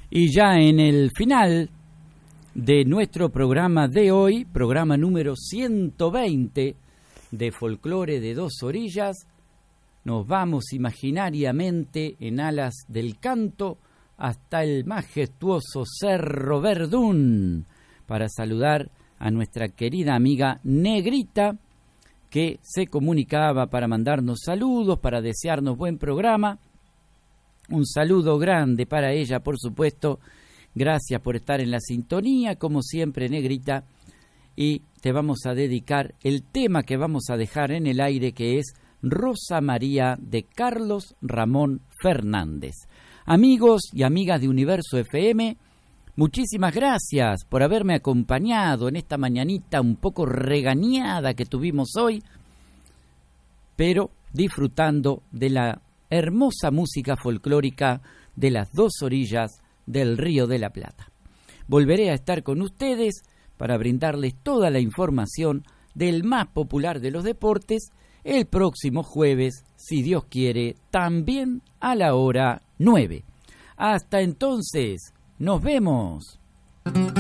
Y ya en el final de nuestro programa de hoy, programa número 120 de Folclore de Dos Orillas, nos vamos imaginariamente en alas del canto hasta el majestuoso Cerro Verdún para saludar a nuestra querida amiga Negrita, que se comunicaba para mandarnos saludos, para desearnos buen programa. Un saludo grande para ella, por supuesto. Gracias por estar en la sintonía, como siempre, Negrita. Y te vamos a dedicar el tema que vamos a dejar en el aire, que es Rosa María de Carlos Ramón Fernández. Amigos y amigas de Universo FM, muchísimas gracias por haberme acompañado en esta mañanita un poco regañada que tuvimos hoy, pero disfrutando de la hermosa música folclórica de las dos orillas del Río de la Plata. Volveré a estar con ustedes para brindarles toda la información del más popular de los deportes el próximo jueves, si Dios quiere, también a la hora 9. Hasta entonces, nos vemos.